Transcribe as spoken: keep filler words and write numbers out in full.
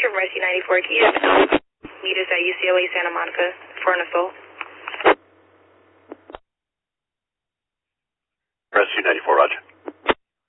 from Rescue ninety-four. Can you have meet us at U C L A Santa Monica for an assault? Rescue ninety-four, roger.